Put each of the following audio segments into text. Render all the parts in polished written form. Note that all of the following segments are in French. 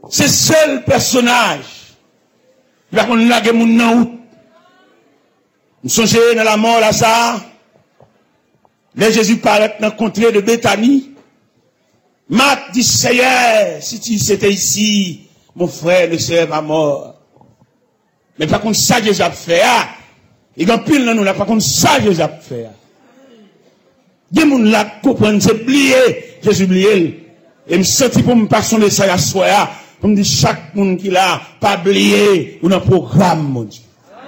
C'est seul personnage. Il va qu'on lage moun nan route. Nous songeons dans la mort là ça. Les Jésus paraît dans la contrée de Béthanie. Marc dit, Seigneur, si tu étais ici, mon frère ne serait pas mort. Mais par contre, ça, Jésus a fait. Il y a pile dans nous, là, par contre, ça, Jésus a fait. Des gens là comprennent, c'est oublié. Jésus oublié. Et me senti pour me passer de ça à soi. Pour me dire, chaque monde qui l'a, pas oublié, ou dans le programme, mon Dieu.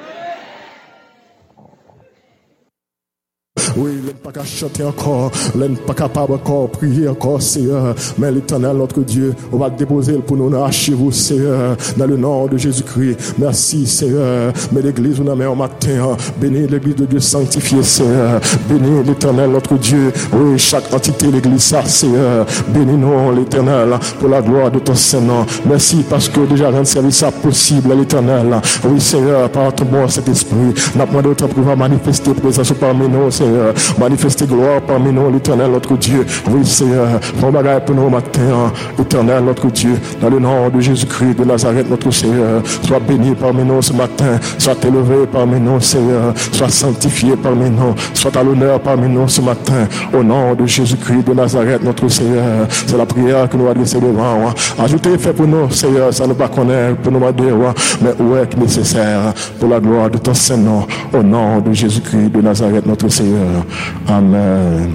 Oui, il n'est pas qu'à chanter encore, il n'est pas capable encore prier encore, Seigneur. Mais l'Éternel, notre Dieu, on va déposer pour nous dans l'archive, Seigneur, dans le nom de Jésus-Christ. Merci, Seigneur. Mais l'Église, on a mis au matin, bénis l'Église de Dieu sanctifiée, Seigneur. Bénis l'Éternel, notre Dieu. Oui, chaque entité, l'Église, ça, Seigneur. Bénis-nous, l'Éternel, pour la gloire de ton Saint-Nom. Merci parce que déjà, rendre service ça possible, l'Éternel. Oui, Seigneur, par ton bon Saint-Esprit, n'a pas demandé autant pour manifester présence parmi nous, Seigneur. Manifester gloire parmi nous, l'Éternel, notre Dieu. Oui, Seigneur, bon bagage pour nous matin, l'Éternel, notre Dieu, dans le nom de Jésus-Christ de Nazareth, notre Seigneur. Sois béni parmi nous ce matin, sois élevé parmi nous, Seigneur, sois sanctifié parmi nous, sois à l'honneur parmi nous ce matin, au nom de Jésus-Christ de Nazareth, notre Seigneur. C'est la prière que nous adressons devant. Ajoutez fait pour nous, Seigneur, ça ne pas connaître, pour nous demander, mais où est nécessaire pour la gloire de ton Saint-Nom, au nom de Jésus-Christ de Nazareth, notre Seigneur. Amen.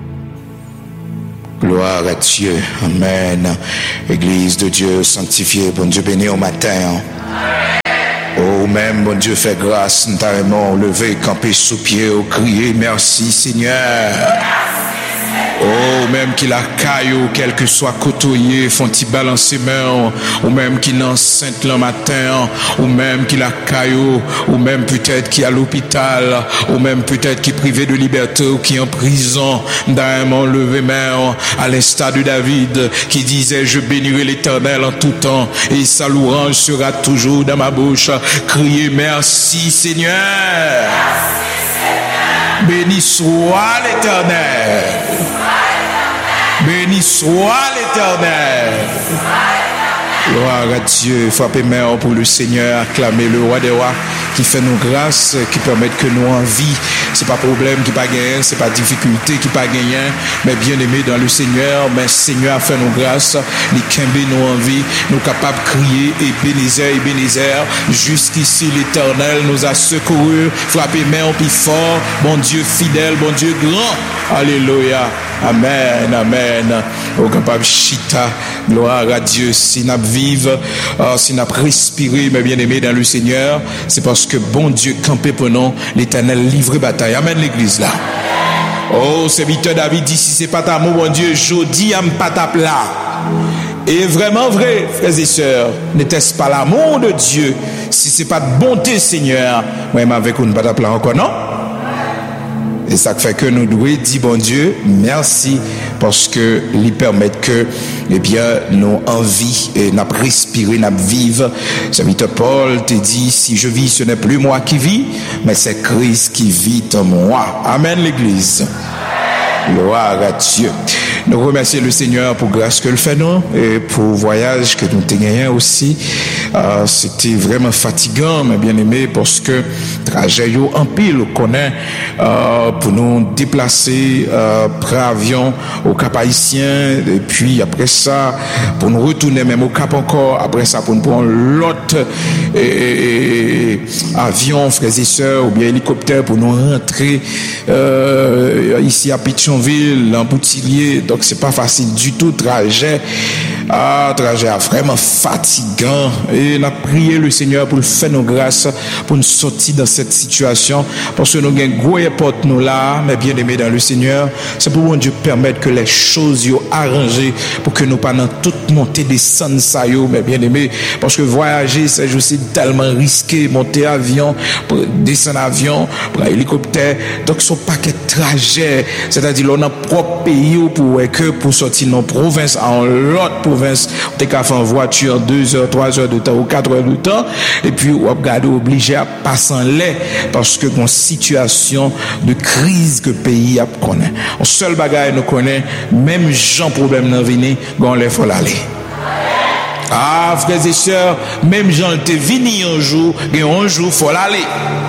Gloire à Dieu. Amen. Église de Dieu sanctifiée, bon Dieu béni au matin. Oh, même, bon Dieu fait grâce, nous t'avons levé, campé sous pied, au crier, merci Seigneur. Oh, même qu'il a caillou, quel que soit côtoyé, font-ils balancer main, ou même qu'il enceinte le matin, ou même qu'il a caillou, ou même peut-être qu'il est à l'hôpital, ou même peut-être qu'il est privé de liberté, ou qui est en prison, d'un levé main, à l'instar de David, qui disait, je bénirai l'Éternel en tout temps, et sa louange sera toujours dans ma bouche. Criez merci Seigneur. Béni soit l'Éternel. Béni soit l'Éternel. Gloire à Dieu. Frappez main pour le Seigneur. Acclamez le roi des rois qui fait nous grâce, qui permet que nous en vie. C'est pas problème qui pas gagné, c'est pas difficulté qui pas gagné, mais bien aimé dans le Seigneur. Mais Seigneur a fait nous grâce. Il kembe nous en vie. Nous capables de crier Ebenezer. Jusqu'ici l'Éternel nous a secourus. Frappez main plus fort. Bon Dieu fidèle, bon Dieu grand. Alléluia. Amen, amen. Au capable chita, gloire à Dieu. Si nous vivons, si nous respirons, mais bien aimé dans le Seigneur, c'est parce que bon Dieu campé pour nous, l'Éternel livre bataille. Amen l'église là. Oh, serviteur David dit, si c'est pas ta mot, bon Dieu, jodi am pas ta plat. Et vraiment vrai, frères et sœurs, n'était-ce pas l'amour de Dieu, si c'est pas de bonté, Seigneur, moi-même avec une pas ta plat encore, non? Et ça fait que nous devons dire, bon Dieu, merci, parce que lui permettent que, eh bien, nous en vie, et nous respirer, nous vivre. Serviteur Paul te dit, si je vis, ce n'est plus moi qui vis, mais c'est Christ qui vit en moi. Amen, l'église. Gloire à Dieu. Nous remercions le Seigneur pour grâce que le fait nous et pour le voyage que nous avons aussi. C'était vraiment fatigant, mais bien aimé, parce que trajet en pile connaît pour nous déplacer par avion au Cap Haïtien et puis après ça pour nous retourner même au Cap encore, après ça pour nous prendre l'autre avion, frères et sœurs, ou bien hélicoptère pour nous rentrer ici à Pétionville, en Boutillier. Donc c'est pas facile du tout trajet. Trajet vraiment fatigant. Et on a prié le Seigneur pour le faire nos grâces, pour nous sortir dans cette situation. Parce que nous avons une grosse porte nous là, mais bien aimé dans le Seigneur. C'est pour bon Dieu permettre que les choses soient arrangées pour que nous pas dans toute montée descendre ça yo, mais bien aimé. Parce que voyager, c'est juste tellement risqué. Monter avion, descendre avion, pour hélicoptère. Donc, ce paquet de trajet, c'est-à-dire, on a propre pays pour sortir dans province en l'autre province, on peut faire en voiture 2 heures, 3 heures de temps ou 4 heures de temps, et puis on va obligé à passer en lait parce que une situation de crise que le pays a connaît. Un seul bagage nous connaît, même gens problème dans venir, on les faut l'aller. Ah, frères et sœurs, même Jean te vini un jour, faut l'aller.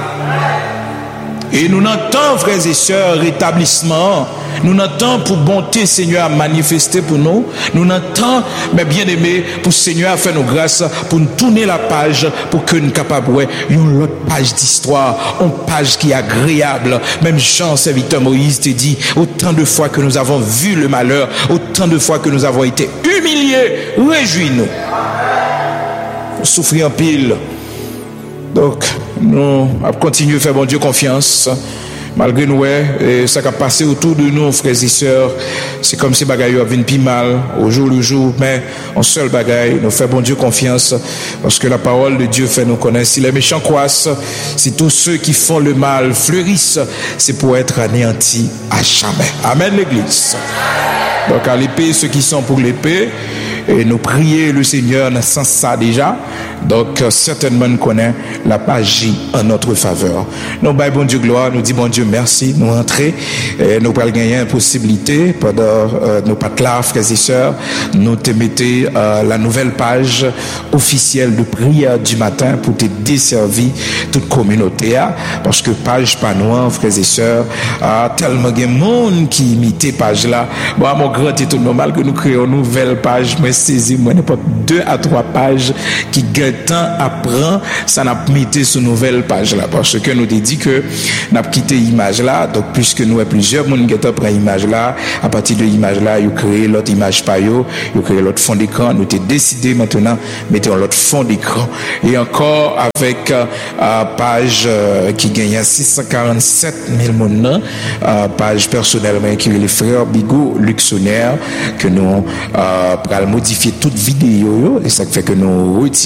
Et nous n'entendons, frères et sœurs, rétablissement. Nous n'entendons pour bonté, Seigneur, à manifester pour nous. Nous n'entendons, mais bien aimé, pour Seigneur à faire nos grâces, pour nous tourner la page, pour que nous capables, une autre page d'histoire, une page qui est agréable. Même Jean, serviteur Moïse, te dit, autant de fois que nous avons vu le malheur, autant de fois que nous avons été humiliés, réjouis-nous. Souffrir en pile. Donc, nous continuons à faire, bon Dieu, confiance. Malgré nous, ça qui a passé autour de nous, frères et sœurs, c'est comme si bagaille viennent plus mal, au jour le jour, mais en seul bagaille, nous faisons bon Dieu confiance, parce que la parole de Dieu fait nous connaître. Si les méchants croissent, si tous ceux qui font le mal fleurissent, c'est pour être anéantis à jamais. Amen, l'Église. Donc, à l'épée, ceux qui sont pour l'épée, et nous prier le Seigneur dans ce sens ça déjà. Donc certainement nous connaît la page en notre faveur. Nous baillons bon Dieu gloire, nous dit bon Dieu merci, nous entrer, nous pas gagner une possibilité pendant nos pas là frères et sœurs, nous te mettez la nouvelle page officielle de prière du matin pour te desservir toute communauté parce que page pas noire frères et sœurs, tellement de monde qui imite page là. Bon mon grand c'est tout normal que nous créons une nouvelle page mais saisi moi n'importe 2 à 3 pages qui gagnent temps apprend ça n'a mis sur nouvelle page là parce que nous te dit que n'a quitté image là donc puisque nous avons plusieurs monde qui prend image là à partir de l'image là ils créé l'autre image par ils créé l'autre fond d'écran nous t'ai décidé maintenant mettons l'autre fond d'écran et encore avec page qui gagne 647 000 monde page personnellement qui est les frères Bigot Luxonnaire que nous pour modifier toute vidéo et ça fait que nous retirons